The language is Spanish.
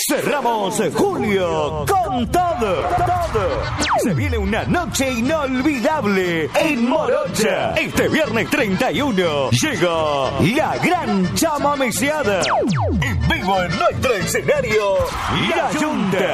Cerramos julio con todo. Se viene una noche inolvidable en Morocha. Este viernes 31 llega la gran chamameceada. En vivo en nuestro escenario, La Yunta.